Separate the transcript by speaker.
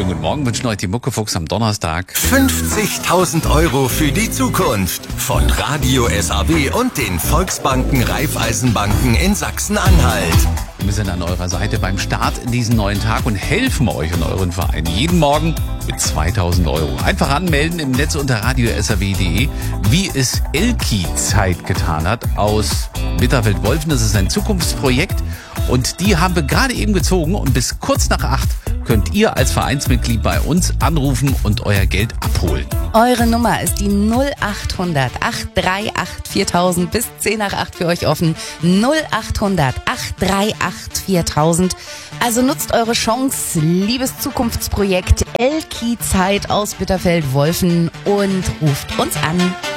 Speaker 1: schönen guten Morgen, wünschen euch die Muckefuchs am Donnerstag.
Speaker 2: 50.000 € für die Zukunft von Radio SAW und den Volksbanken Raiffeisenbanken in Sachsen-Anhalt.
Speaker 1: Wir sind an eurer Seite beim Start in diesen neuen Tag und helfen euch und euren Verein jeden Morgen mit 2.000 €. Einfach anmelden im Netz unter radiosaw.de, wie es Elki Zeit getan hat aus Bitterfeld-Wolfen. Das ist ein Zukunftsprojekt und die haben wir gerade eben gezogen und bis kurz nach 8 könnt ihr als Vereinsmitglied bei uns anrufen und euer Geld abholen.
Speaker 3: Eure Nummer ist die 0800 838 4000, bis 10 nach 8 für euch offen. 0800 838 4000. Also nutzt eure Chance, liebes Zukunftsprojekt Elki Zeit aus Bitterfeld-Wolfen und ruft uns an.